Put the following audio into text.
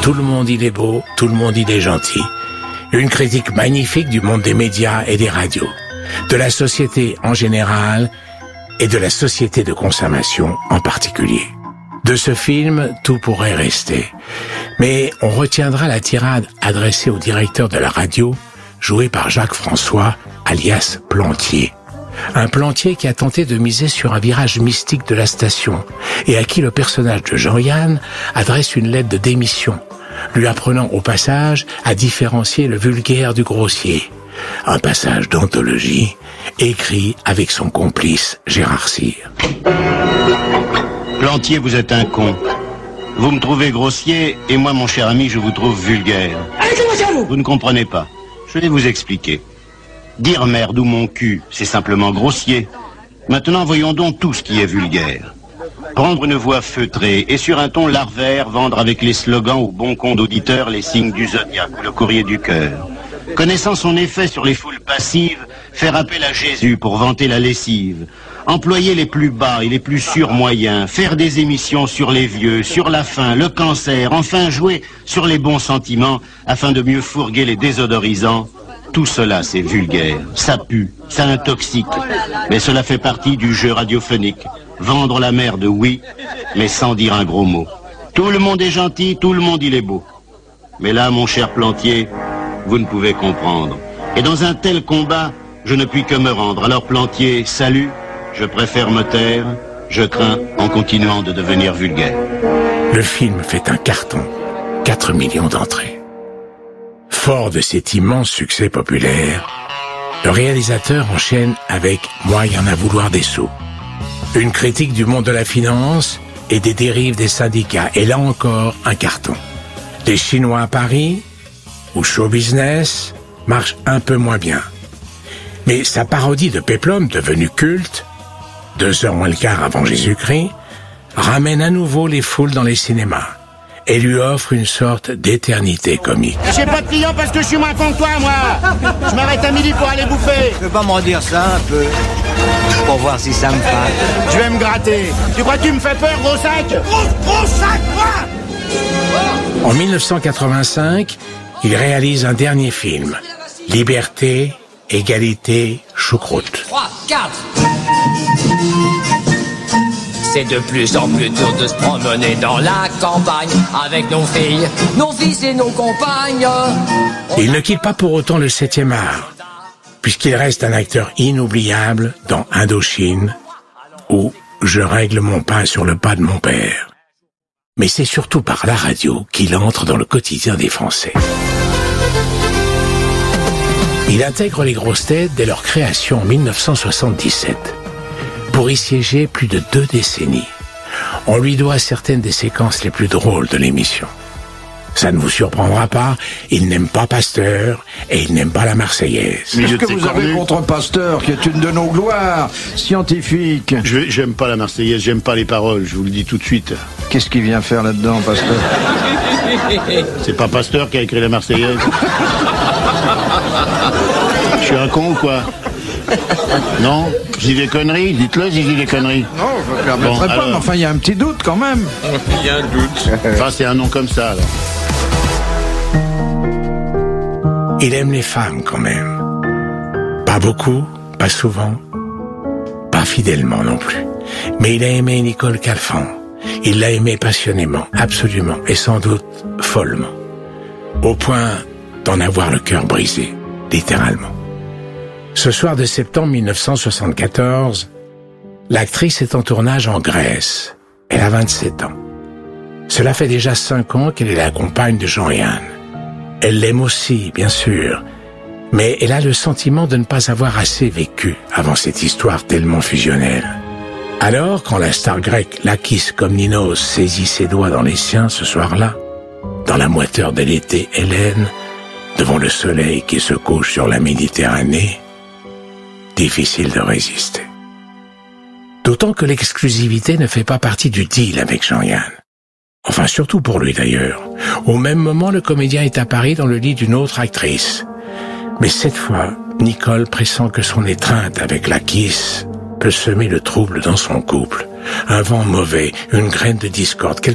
Tout le monde il est beau, tout le monde il est gentil. Une critique magnifique du monde des médias et des radios, de la société en général et de la société de consommation en particulier. De ce film, tout pourrait rester. Mais on retiendra la tirade adressée au directeur de la radio, joué par Jacques François, alias Plantier. Un Plantier qui a tenté de miser sur un virage mystique de la station et à qui le personnage de Jean-Yann adresse une lettre de démission, lui apprenant au passage à différencier le vulgaire du grossier. Un passage d'anthologie écrit avec son complice Gérard Cyr. Plantier, vous êtes un con. Vous me trouvez grossier et moi, mon cher ami, je vous trouve vulgaire. Vous ne comprenez pas. Je vais vous expliquer. Dire merde ou mon cul, c'est simplement grossier. Maintenant, voyons donc tout ce qui est vulgaire. Prendre une voix feutrée et sur un ton larvaire vendre avec les slogans au bon compte d'auditeurs les signes du zodiaque ou le courrier du cœur. Connaissant son effet sur les foules passives, faire appel à Jésus pour vanter la lessive. Employer les plus bas et les plus sûrs moyens, faire des émissions sur les vieux, sur la faim, le cancer, enfin jouer sur les bons sentiments afin de mieux fourguer les désodorisants. Tout cela, c'est vulgaire, ça pue, ça intoxique, mais cela fait partie du jeu radiophonique. Vendre la merde, oui, mais sans dire un gros mot. Tout le monde est gentil, tout le monde il est beau. Mais là, mon cher Plantier, vous ne pouvez comprendre. Et dans un tel combat, je ne puis que me rendre. Alors Plantier, salut, je préfère me taire, je crains en continuant de devenir vulgaire. Le film fait un carton, 4 millions d'entrées. Fort de cet immense succès populaire, le réalisateur enchaîne avec « Moi, y en a vouloir des sous ». Une critique du monde de la finance et des dérives des syndicats. Et là encore, un carton. Les Chinois à Paris, ou Show Business, marchent un peu moins bien. Mais sa parodie de Péplum, devenue culte, 2 heures moins le quart avant Jésus-Christ, ramène à nouveau les foules dans les cinémas et lui offre une sorte d'éternité comique. J'ai pas de clients parce que je suis moins con que toi, moi. Je m'arrête à midi pour aller bouffer. Tu peux pas m'en dire ça un peu pour voir si ça me parle. Je vais me gratter. Tu crois que tu me fais peur, gros sac? Gros sac, moi. En 1985, il réalise un dernier film, Liberté, Égalité, Choucroute. 3, 4. C'est de plus en plus dur de se promener dans la campagne avec nos filles, nos fils et nos compagnes. Il ne quitte pas pour autant le 7e art, puisqu'il reste un acteur inoubliable dans Indochine ou Je règle mon pain sur le pas de mon père. Mais c'est surtout par la radio qu'il entre dans le quotidien des Français. Il intègre les grosses têtes dès leur création en 1977. Pour y siéger plus de 2 décennies. On lui doit certaines des séquences les plus drôles de l'émission. Ça ne vous surprendra pas, il n'aime pas Pasteur et il n'aime pas la Marseillaise. Qu'est-ce que vous avez contre Pasteur, qui est une de nos gloires scientifiques? J'aime pas la Marseillaise, j'aime pas les paroles, je vous le dis tout de suite. Qu'est-ce qu'il vient faire là-dedans, Pasteur? C'est pas Pasteur qui a écrit la Marseillaise. Je suis un con ou quoi? Non? Je dis des conneries? Dites-le si je dis des conneries. Non, je ne me permettrai pas, mais enfin, il y a un petit doute quand même. Il y a un doute. Enfin, c'est un nom comme ça, alors. Il aime les femmes, quand même. Pas beaucoup, pas souvent, pas fidèlement non plus. Mais il a aimé Nicole Calfan. Il l'a aimée passionnément, absolument, et sans doute follement. Au point d'en avoir le cœur brisé, littéralement. Ce soir de septembre 1974, l'actrice est en tournage en Grèce. Elle a 27 ans. Cela fait déjà 5 ans qu'elle est la compagne de Jean-Yann. Elle l'aime aussi, bien sûr, mais elle a le sentiment de ne pas avoir assez vécu avant cette histoire tellement fusionnelle. Alors, quand la star grecque Lakis Komninos saisit ses doigts dans les siens ce soir-là, dans la moiteur de l'été Hélène, devant le soleil qui se couche sur la Méditerranée, difficile de résister. D'autant que l'exclusivité ne fait pas partie du deal avec Jean-Yann. Enfin, surtout pour lui d'ailleurs. Au même moment, le comédien est à Paris dans le lit d'une autre actrice. Mais cette fois, Nicole pressent que son étreinte avec Lakis peut semer le trouble dans son couple. Un vent mauvais, une graine de discorde,